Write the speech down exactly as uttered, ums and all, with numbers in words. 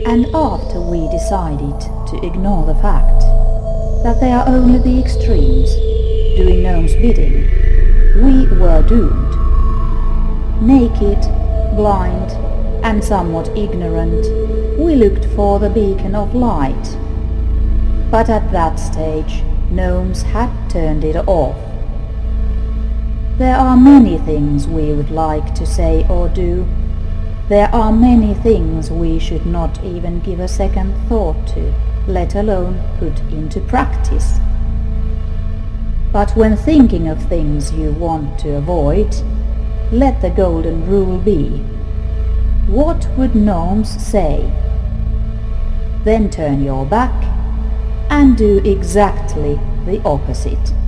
And after we decided to ignore the fact that they are only the extremes, doing gnome's bidding, we were doomed. Naked, blind, and somewhat ignorant, we looked for the beacon of light. But at that stage, gnomes had turned it off. There are many things we would like to say or do. There are many things we should not even give a second thought to, let alone put into practice. But when thinking of things you want to avoid, let the golden rule be: what would gnomes say? Then turn your back and do exactly the opposite.